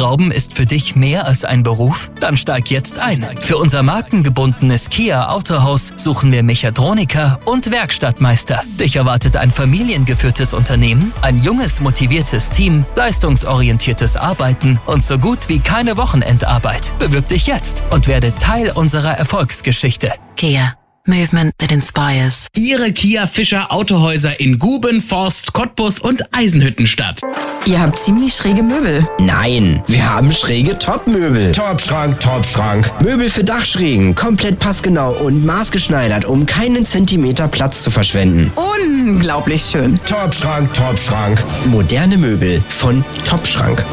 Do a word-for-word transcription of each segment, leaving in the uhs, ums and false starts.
Schrauben ist für dich mehr als ein Beruf? Dann steig jetzt ein. Für unser markengebundenes Kia Autohaus suchen wir Mechatroniker und Werkstattmeister. Dich erwartet ein familiengeführtes Unternehmen, ein junges, motiviertes Team, leistungsorientiertes Arbeiten und so gut wie keine Wochenendarbeit. Bewirb dich jetzt und werde Teil unserer Erfolgsgeschichte. Kia. Movement that inspires. Ihre Kia Fischer Autohäuser in Guben, Forst, Cottbus und Eisenhüttenstadt. Ihr habt ziemlich schräge Möbel. Nein, wir haben schräge Top-Möbel. Top-Schrank, Top-Schrank. Möbel für Dachschrägen, komplett passgenau und maßgeschneidert, um keinen Zentimeter Platz zu verschwenden. Unglaublich schön. Top-Schrank, Top-Schrank. Moderne Möbel von Top-Schrank.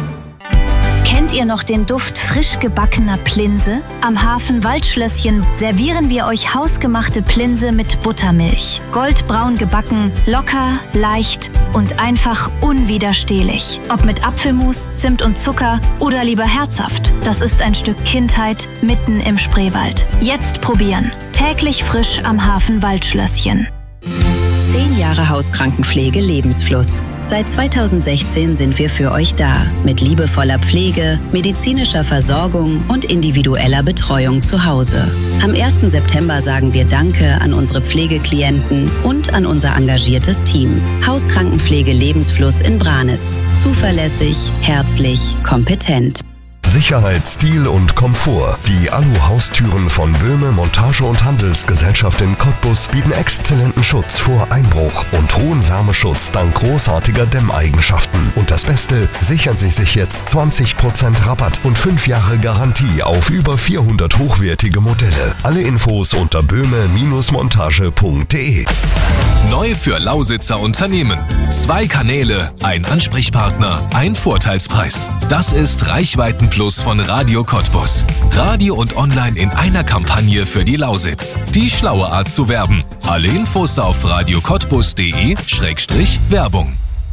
Kennt ihr noch den Duft frisch gebackener Plinse? Am Hafen Waldschlösschen servieren wir euch hausgemachte Plinse mit Buttermilch. Goldbraun gebacken, locker, leicht und einfach unwiderstehlich. Ob mit Apfelmus, Zimt und Zucker oder lieber herzhaft. Das ist ein Stück Kindheit mitten im Spreewald. Jetzt probieren. Täglich frisch am Hafen Waldschlösschen. Zehn Jahre Hauskrankenpflege Lebensfluss. Seit zweitausendsechzehn sind wir für euch da. Mit liebevoller Pflege, medizinischer Versorgung und individueller Betreuung zu Hause. Am ersten September sagen wir Danke an unsere Pflegeklienten und an unser engagiertes Team. Hauskrankenpflege Lebensfluss in Branitz. Zuverlässig, herzlich, kompetent. Sicherheit, Stil und Komfort. Die Alu-Haustüren von Böhme Montage- und Handelsgesellschaft in Cottbus bieten exzellenten Schutz vor Einbruch und hohen Wärmeschutz dank großartiger Dämmeigenschaften. Und das Beste, sichern Sie sich jetzt zwanzig Prozent Rabatt und fünf Jahre Garantie auf über vierhundert hochwertige Modelle. Alle Infos unter böhme Montage punkt de. Neu für Lausitzer Unternehmen. Zwei Kanäle, ein Ansprechpartner, ein Vorteilspreis. Das ist Reichweitenplus von Radio Cottbus. Radio und Online in einer Kampagne für die Lausitz. Die schlaue Art zu werben. Alle Infos auf radio cottbus punkt de Schrägstrich Werbung.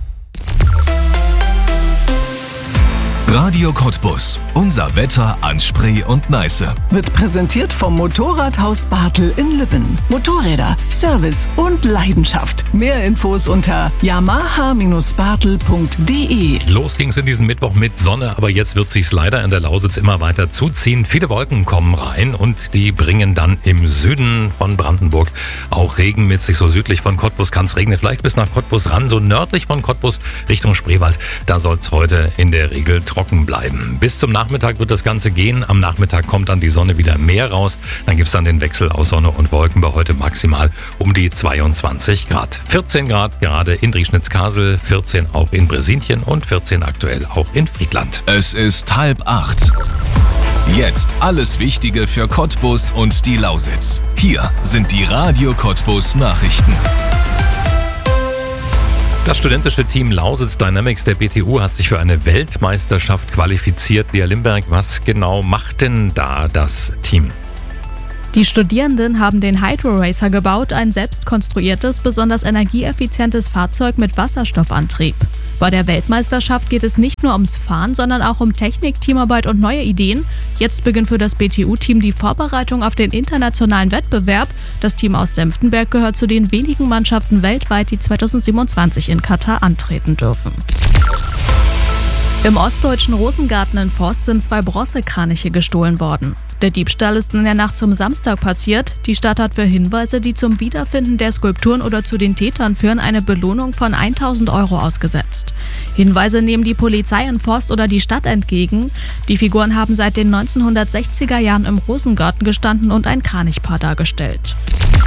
Radio Cottbus. Unser Wetter an Spree und Neiße. Wird präsentiert vom Motorradhaus Bartel in Lübben. Motorräder, Service und Leidenschaft. Mehr Infos unter yamaha bartel punkt de. Los ging's in diesem Mittwoch mit Sonne, aber jetzt wird sich's leider in der Lausitz immer weiter zuziehen. Viele Wolken kommen rein und die bringen dann im Süden von Brandenburg auch Regen mit sich. So südlich von Cottbus kann's regnen, vielleicht bis nach Cottbus ran. So nördlich von Cottbus Richtung Spreewald, da soll's heute in der Regel trocken bleiben. Bis zum Nachmittag wird das Ganze gehen. Am Nachmittag kommt dann die Sonne wieder mehr raus. Dann gibt's dann den Wechsel aus Sonne und Wolken bei heute maximal um die zweiundzwanzig Grad. vierzehn Grad gerade in Drieschnitz-Kasel, vierzehn auch in Bresinchen und vierzehn aktuell auch in Friedland. Es ist halb acht. Jetzt alles Wichtige für Cottbus und die Lausitz. Hier sind die Radio Cottbus Nachrichten. Das studentische Team Lausitz Dynamics der B T U hat sich für eine Weltmeisterschaft qualifiziert. Lea Limberg, was genau macht denn da das Team? Die Studierenden haben den Hydro Racer gebaut, ein selbstkonstruiertes, besonders energieeffizientes Fahrzeug mit Wasserstoffantrieb. Bei der Weltmeisterschaft geht es nicht nur ums Fahren, sondern auch um Technik, Teamarbeit und neue Ideen. Jetzt beginnt für das B T U-Team die Vorbereitung auf den internationalen Wettbewerb. Das Team aus Senftenberg gehört zu den wenigen Mannschaften weltweit, die zweitausendsiebenundzwanzig in Katar antreten dürfen. Im ostdeutschen Rosengarten in Forst sind zwei Bronzekraniche gestohlen worden. Der Diebstahl ist in der Nacht zum Samstag passiert. Die Stadt hat für Hinweise, die zum Wiederfinden der Skulpturen oder zu den Tätern führen, eine Belohnung von tausend Euro ausgesetzt. Hinweise nehmen die Polizei in Forst oder die Stadt entgegen. Die Figuren haben seit den neunzehnhundertsechziger Jahren im Rosengarten gestanden und ein Kranichpaar dargestellt.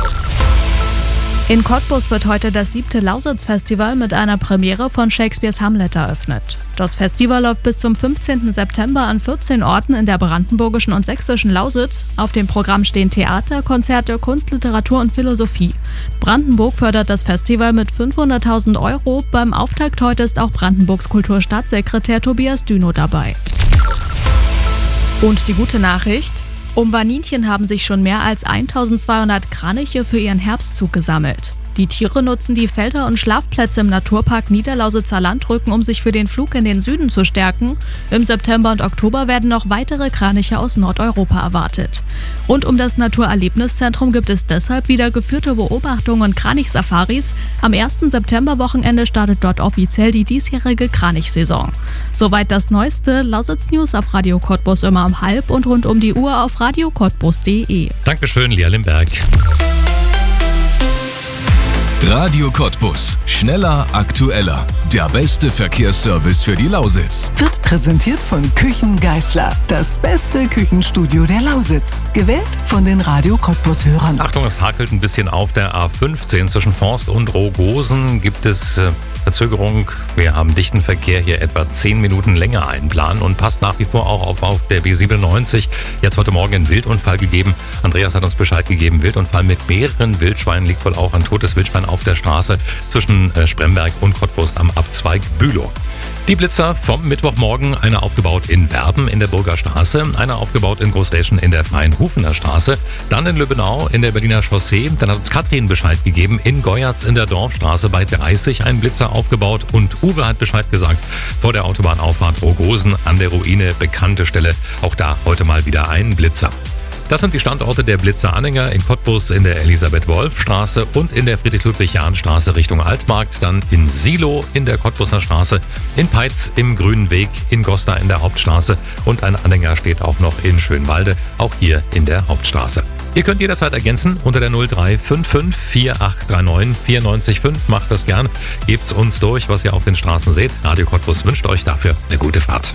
In Cottbus wird heute das siebte Lausitz-Festival mit einer Premiere von Shakespeares Hamlet eröffnet. Das Festival läuft bis zum fünfzehnten September an vierzehn Orten in der brandenburgischen und sächsischen Lausitz. Auf dem Programm stehen Theater, Konzerte, Kunst, Literatur und Philosophie. Brandenburg fördert das Festival mit fünfhunderttausend Euro. Beim Auftakt heute ist auch Brandenburgs Kulturstaatssekretär Tobias Dünow dabei. Und die gute Nachricht: Um Vaninchen haben sich schon mehr als eintausendzweihundert Kraniche für ihren Herbstzug gesammelt. Die Tiere nutzen die Felder und Schlafplätze im Naturpark Niederlausitzer Landrücken, um sich für den Flug in den Süden zu stärken. Im September und Oktober werden noch weitere Kraniche aus Nordeuropa erwartet. Rund um das Naturerlebniszentrum gibt es deshalb wieder geführte Beobachtungen und Kranichsafaris. Am ersten Septemberwochenende startet dort offiziell die diesjährige Kranichsaison. Soweit das neueste Lausitz-News auf Radio Cottbus immer um halb und rund um die Uhr auf radio cottbus punkt de. Dankeschön, Lia Limberg. Radio Cottbus. Schneller, aktueller. Der beste Verkehrsservice für die Lausitz. Wird präsentiert von Küchen Geisler. Das beste Küchenstudio der Lausitz. Gewählt von den Radio Cottbus-Hörern. Achtung, es hakelt ein bisschen auf der A fünfzehn. Zwischen Forst und Rogosen gibt es äh, Verzögerung. Wir haben dichten Verkehr hier etwa zehn Minuten länger einplanen und passt nach wie vor auch auf, auf der B siebenundneunzig. Jetzt heute Morgen einen Wildunfall gegeben. Andreas hat uns Bescheid gegeben. Wildunfall mit mehreren Wildschweinen, liegt wohl auch ein totes Wildschwein auf der Straße zwischen äh, Spremberg und Cottbus am Abzweig Bülow. Die Blitzer vom Mittwochmorgen, einer aufgebaut in Werben in der Burger Straße, einer aufgebaut in Großreschen in der Freien Hufener Straße, dann in Lübbenau in der Berliner Chaussee, dann hat uns Katrin Bescheid gegeben, in Goyatz in der Dorfstraße bei dreißig ein Blitzer aufgebaut und Uwe hat Bescheid gesagt, vor der Autobahnauffahrt Rogosen an der Ruine, bekannte Stelle, auch da heute mal wieder ein Blitzer. Das sind die Standorte der Blitzer-Anhänger in Cottbus in der Elisabeth-Wolf-Straße und in der Friedrich-Ludwig-Jahn-Straße Richtung Altmarkt, dann in Silo in der Cottbuser Straße, in Peitz im Grünen Weg, in Gosta in der Hauptstraße und ein Anhänger steht auch noch in Schönwalde, auch hier in der Hauptstraße. Ihr könnt jederzeit ergänzen unter der null drei fünf fünf vier acht drei neun vier neun fünf. Macht das gern, gebt's uns durch, was ihr auf den Straßen seht. Radio Cottbus wünscht euch dafür eine gute Fahrt.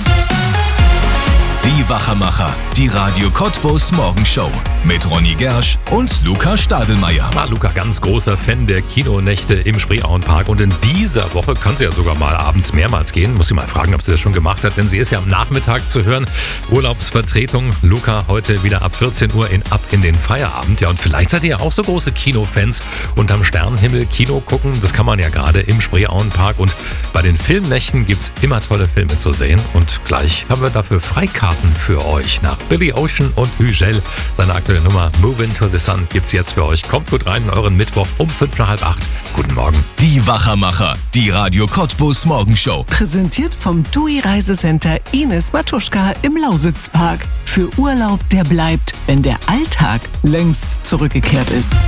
Die Wachermacher, die Radio Cottbus Morgenshow mit Ronny Gersch und Luca Stadelmeier. War Luca ganz großer Fan der Kinonächte im Spreeauenpark und in dieser Woche kann sie ja sogar mal abends mehrmals gehen. Muss sie mal fragen, ob sie das schon gemacht hat, denn sie ist ja am Nachmittag zu hören. Urlaubsvertretung, Luca heute wieder ab vierzehn Uhr in Ab in den Feierabend. Ja, und vielleicht seid ihr ja auch so große Kinofans und am Sternenhimmel Kino gucken. Das kann man ja gerade im Spreeauenpark und bei den Filmnächten gibt's immer tolle Filme zu sehen und gleich haben wir dafür Freikarten für euch. Nach Billy Ocean und Hügel, seine aktuelle Nummer Moving to the Sun gibt's jetzt für euch. Kommt gut rein in euren Mittwoch um fünf nach halb acht. Guten Morgen. Die Wachermacher, die Radio Cottbus Morgenshow. Präsentiert vom T U I Reisecenter Ines Matuschka im Lausitzpark. Für Urlaub, der bleibt, wenn der Alltag längst zurückgekehrt ist.